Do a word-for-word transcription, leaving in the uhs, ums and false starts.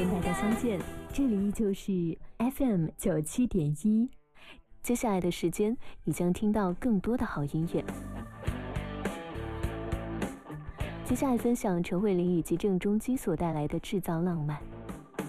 跟大家相见，这里依旧是 F M 九七点一。接下来的时间，你将听到更多的好音乐。接下来分享陈慧琳以及郑中基所带来的《制造浪漫》。